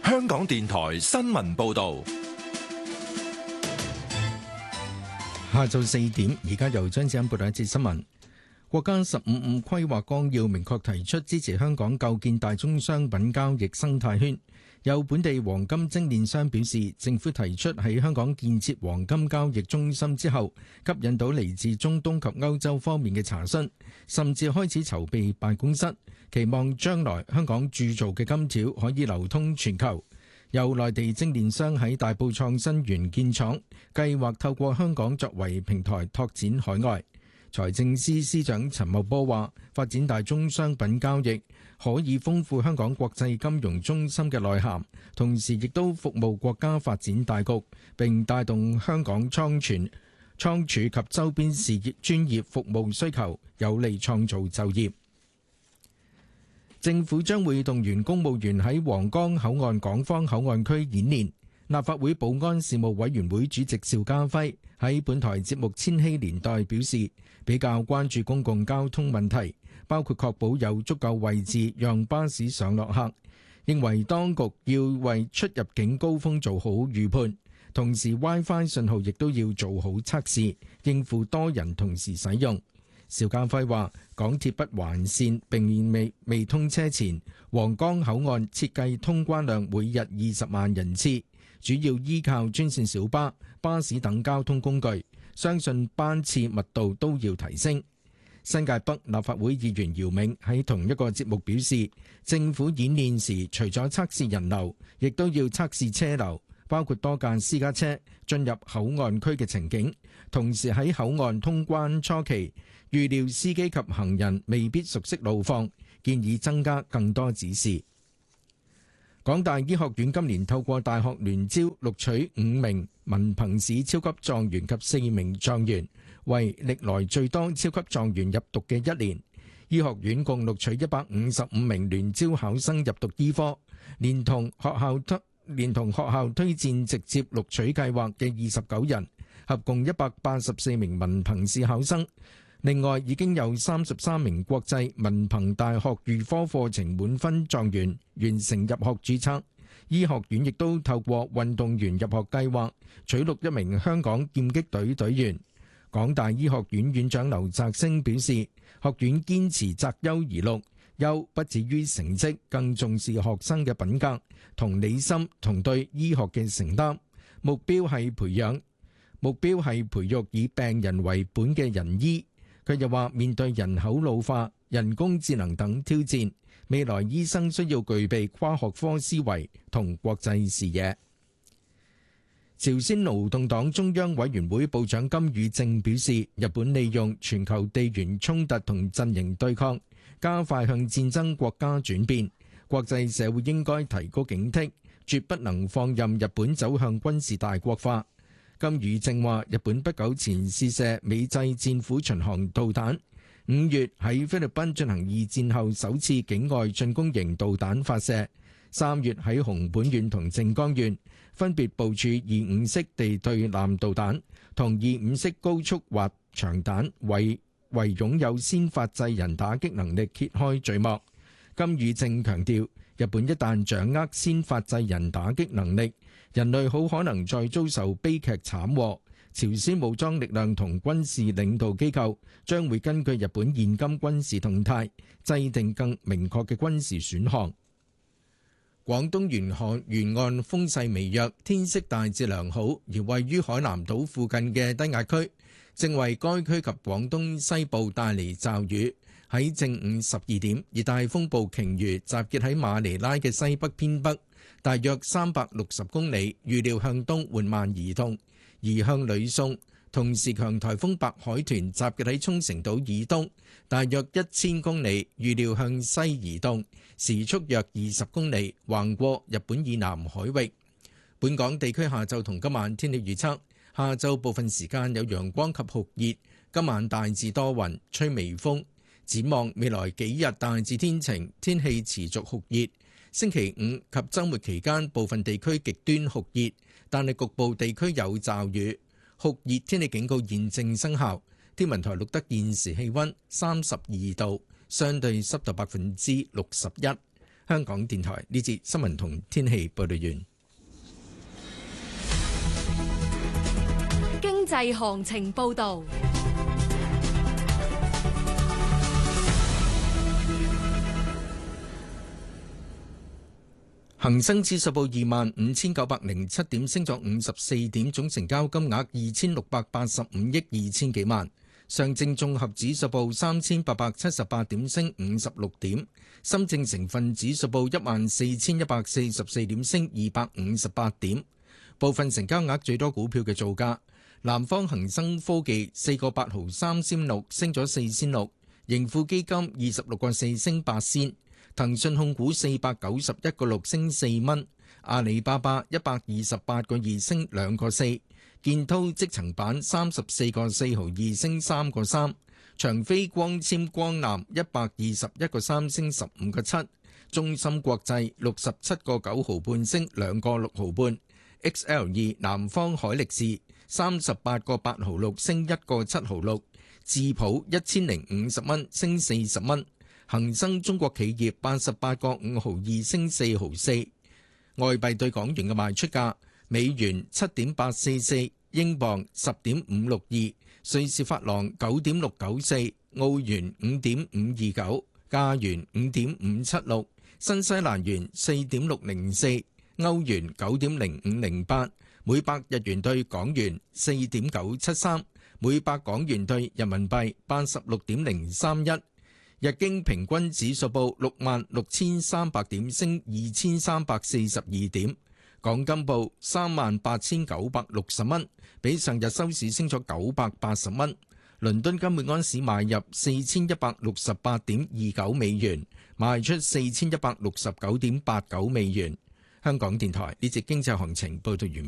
香港電台新聞報道。 下晝4點，而家由張子欣報道一節新聞。國家15規劃綱要明確提出支持香港構建大宗商品交易生態圈。有本地黃金精煉商表示，政府提出喺香港建設黃金交易中心之後，吸引到嚟自中東及歐洲方面嘅查詢，甚至開始籌備辦公室，期望將來香港鑄造嘅金條可以流通全球。有內地精煉商喺大埔創新園建廠，計劃透過香港作為平台拓展海外。財政司司長陳茂波話，發展大宗商品交易可以豐富香港國際金融中心嘅內涵，同時亦都服務國家發展大局，並帶動香港倉儲及周邊事業專業服務需求，有利創造就業。政府將會動員公務員喺皇崗口岸港方口岸區演練。立法會保安事務委員會主席邵家輝喺本台節目《千禧年代》表示，比較關注公共交通問題，包括確保有足夠位置讓巴士上落客，認為當局要為出入境高峰做好預判，同時 WiFi 信號亦都要做好測試，應付多人同時使用。邵家輝話，港鐵北環線並未通車前，皇崗口岸設計通關量每日20萬人次，主要依靠專線小巴、巴士等交通工具，相信班次密度都要提升。新界北立法會議員姚銘喺同一個節目表示，政府演練時除咗測試人流，亦都要測試車流，包括多架私家車進入口岸區嘅情景。同時喺口岸通關初期，預料司機及行人未必熟悉路況，建議增加更多指示。港大醫學院今年透過大學聯招錄取5名文憑試超級狀元及4名狀元，為歷來最多超級狀元入讀嘅一年。醫學院共錄取155名聯招考生入讀醫科，連同學校推薦直接錄取計劃嘅29人，合共184名文憑試考生。另外，已經有33名國際文憑大學預科課程滿分狀元完成入學註冊。醫學院亦都透過運動員入學計劃取錄1名香港劍擊隊隊員。港大醫學院院長劉澤星表示，學院堅持擇優而錄，優不止於成績，更重視學生嘅品格、同理心同對醫學嘅承擔。目標係培育以病人為本嘅人醫。佢又話，面對人口老化、人工智能等挑戰，未來醫生需要具備跨學科思維同國際視野。朝鮮勞動黨中央委員會部長金宇正表示，日本利用全球地緣衝突同陣營對抗，加快向戰爭國家轉變，國際社會應該提高警惕，絕不能放任日本走向軍事大國化。金宇正話，日本不久前試射美製戰斧巡航導彈，5月喺菲律賓進行二戰後首次境外進攻型導彈發射，3月喺熊本縣同靜岡縣分別部署25式地對艦導彈同25式高速滑翔彈，為擁有先發制人打擊能力揭開序幕。金宇正強調，日本一旦掌握先發制人打擊能力，人類好可能再遭受悲劇慘禍。朝鮮武裝力量同軍事領導機構將會根據日本現今軍事動態，制定更明確嘅軍事選項。廣東沿岸風勢微弱，天色大致良好，而位於海南島附近嘅低壓區正為該區及廣東西部帶嚟驟雨。喺正午12點，熱帶風暴鯨魚集結喺馬尼拉嘅西北偏北，大約360公里，預料向東緩慢移動，移向呂宋。同時，強颱風白海豚集結喺沖繩島以東，大約1000公里，預料向西移動，時速約20公里，橫過日本以南海域。本港地區下晝同今晚天氣預測：下晝部分時間有陽光及酷熱，今晚大致多雲，吹微風。展望未來幾日大致天晴，天氣持續酷熱。星期五及週末期間部分地區極端酷熱，但係局部地區有驟雨。酷熱天氣警告現正生效。天文台錄得現時氣溫32度，相對濕度61%。 香港電台呢節新聞同天氣報道完。 經濟行情報道。 恒生指數報25,907點，升咗54點，總成交金額2,685億2千幾萬。上證綜合指數報3,878點，升56點。深證成分指數報14,144點，升258點。部分成交額最多股票嘅造價：南方恒生科技4個8毫3仙6，升咗4仙6；盈富基金26個4，升8仙。騰訊控股491個6，升4蚊；阿里巴巴128個2，升2個4；建滔積層板34個4毫2，升3個3；長飛光纖光纜121個3，升15個7；中芯國際67個9毫半，升2個6毫半；XL2南方海力士38個8毫6，升1個7毫6；智普1050蚊，升40蚊。恒生中國企業88個5毫2，升4毫4。外幣對港元嘅賣出價：美元7.844，英鎊10.562，瑞士法郎9.694，澳元5.529，加元5.576，新西蘭元4.604，歐元9.0508，每百日元對港元4.973，每百港元對人民幣86.031。日經平均指數報66,300點，升2,342點。港金報38,960蚊，比上日收市升咗980蚊。倫敦金每安士買入4168.29美元，賣出4169.89美元。香港電台呢節經濟行情報道完畢。